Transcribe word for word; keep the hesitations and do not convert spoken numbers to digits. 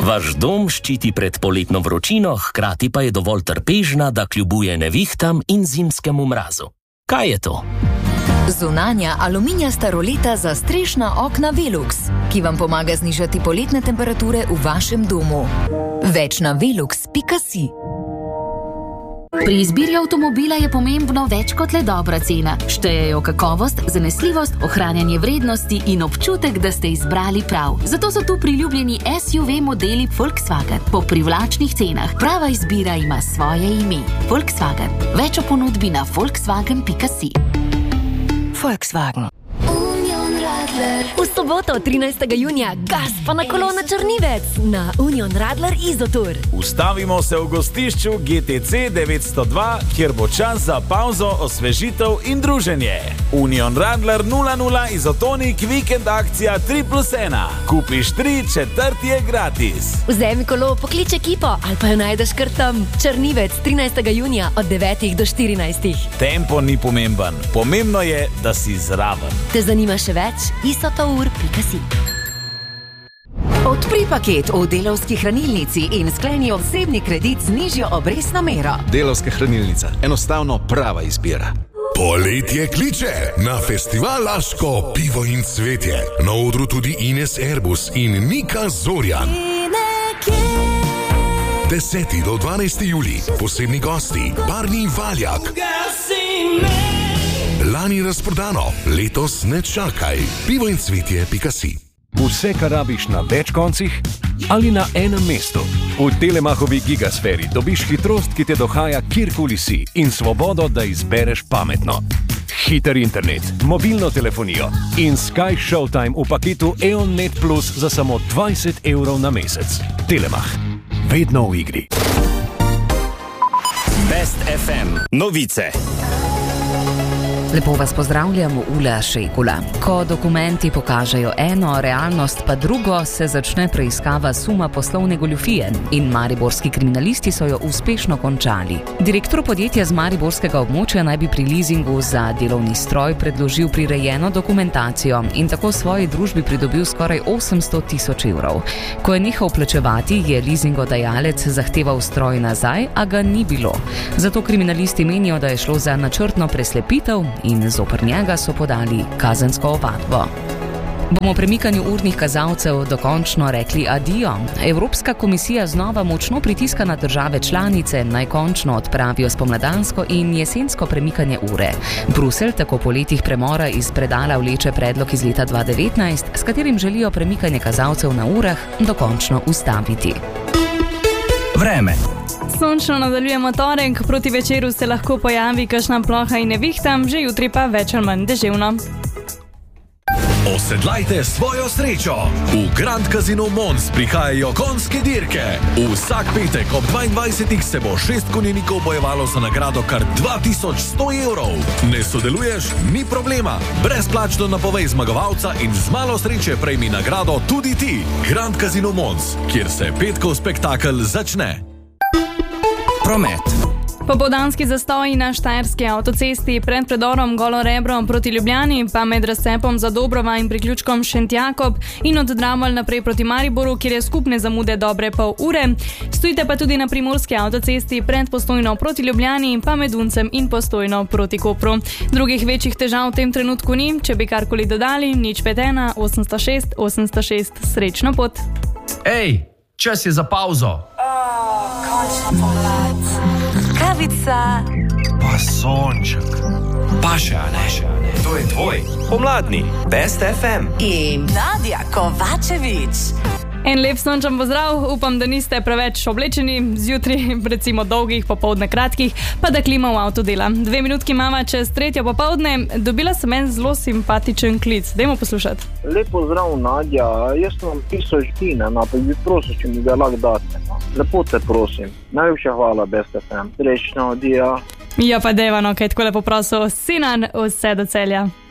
Vaš dom ščiti pred poletno vročino, hkrati pa je dovolj trpežna, da kljubuje nevihtam in zimskemu mrazu. Kaj je to? Zunanja aluminijasta roleta za strešna okna Velux, ki vam pomaga znižati poletne temperature v vašem domu. Več na velux pika si. Pri izbiri avtomobila je pomembno več kot le dobra cena. Štejejo kakovost, zanesljivost, ohranjanje vrednosti in občutek, da ste izbrali prav. Zato so tu priljubljeni S U V modeli Volkswagen po privlačnih cenah. Prava izbira ima svoje ime. Volkswagen. Več o ponudbi na volkswagen pika si. Volkswagen. V soboto, trinajstega junija, gas pa na kolo na Črnivec na Union Radler Izotur. Ustavimo se v gostišču G T C devetsto dva, kjer bo čas za pauzo, osvežitev in druženje. Union Radler nula nula Izotonik vikend akcija tri plus ena. Kupiš tri, četrti je gratis. Vzemi kolo, poklič ekipo ali pa jo najdeš kar tam. Črnivec, trinajstega junija od devetih do štirinajstih. Tempo ni pomemben, pomembno je, da si zraven. Te zanima še več? isotour pika si. Odpri paket v Delavski hranilnici in skleni osebni kredit z nižjo obrestno mero. Delavska hranilnica. Enostavno prava izbira. Poletje kliče na festival Laško pivo in cvetje. Na odru tudi Ines Erbus in Nika Zorjan. deseti do dvanajsti julij. Posebni gosti Barni Valjak. Lani razprodano, letos ne čakaj. pivo in cvetje pika si. Vse, kar rabiš na več koncih ali na enem mestu. V Telemachovi gigasferi dobiš hitrost, ki te dohaja kjerkoli si in svobodo, da izbereš pametno. Hiter internet, mobilno telefonijo in Sky Showtime v paketu E O N Net Plus za samo dvajset evrov na mesec. Telemach. Vedno v igri. Best F M. Novice. Lepo vas pozdravljam, Ula Šekula. Ko dokumenti pokažejo eno, realnost pa drugo, se začne preiskava suma poslovne goljufije in mariborski kriminalisti so jo uspešno končali. Direktor podjetja z mariborskega območja naj bi pri lizingu za delovni stroj predložil prirejeno dokumentacijo in tako svoji družbi pridobil skoraj osemsto tisoč evrov. Ko je nehal plačevati, je lizingodajalec zahteval stroj nazaj, a ga ni bilo. Zato kriminalisti menijo, da je šlo za načrtno preslepitev in zoper njega so podali kazensko ovadbo. Bomo premikanju urnih kazalcev dokončno rekli adijo? Evropska komisija znova močno pritiska na države članice, naj končno odpravijo spomladansko in jesensko premikanje ure. Bruselj tako po letih premora iz predala vleče predlog iz leta dva tisoč devetnajst, s katerim želijo premikanje kazalcev na urah dokončno ustaviti. Vreme. Sončno nadaljujemo torek, proti večeru se lahko pojavi kakšna ploha in nevihta, že jutri pa več ali manj deževno. Osedlajte svojo srečo. V Grand Casino Mons prihajajo konjske dirke. Vsak petek ob dvaindvajsetih se bo šest konjenikov bojevalo za nagrado kar dva tisoč sto evrov. Ne sodeluješ? Ni problema. Brezplačno napovej zmagovalca in z malo sreče prejmi nagrado tudi ti. Grand Casino Mons, kjer se petkov spektakel začne. Promet. Popoldanski zastoji na štajerski avtocesti pred predorom Golo Rebro proti Ljubljani, pa med razcepom za Dobrova in priključkom Šentjakob in od Dravelj naprej proti Mariboru, kjer je skupne zamude dobre pol ure. Stojite pa tudi na primorski avtocesti pred Postojno proti Ljubljani, pa med Uncem in Postojno proti Kopru. Drugih večjih težav v tem trenutku ni, če bi karkoli dodali, nič pet ena osemsto šest osemsto šest. Srečno pot! Ej, čas je za pauzo! Kavica. Pa sonček. Pa še, ne, še, ne. To je tvoj. Pomladni. Best F M. In Nadja Kovačevič. En lep sončen pozdrav, upam, da niste preveč oblečeni, zjutraj recimo dolgih, popoldne kratkih, pa da klima v avtu dela. Dve minutki imamo čez tretjo popoldne, dobila sem en zelo simpatičen klic. Dajmo poslušati. Lep pozdrav, Nadja, jaz sem vam pisal žtine, no, pa bi prosil, če mi ga lahko date. No. Lepo te prosim. Najlepša hvala, Best F M. Srečno, adijo. Ja pa deva, no, kaj tako lepo prosil, Sinan, vse do Celja.